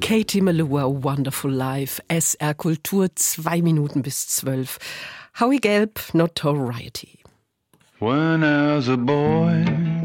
Katie Melua, Wonderful Life, SR Kultur, 2 Minuten bis 12. Howie Gelb, Notoriety. When as a boy